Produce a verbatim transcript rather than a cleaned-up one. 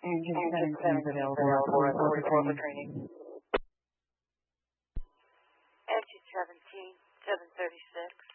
Engine seventeen is available at forty-four for training. Engine seventeen, seven thirty-six.